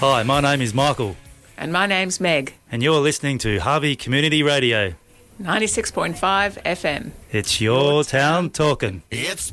Hi, my name is Michael. And my name's Meg. And you're listening to Harvey Community Radio. 96.5 FM. It's your town talking. It's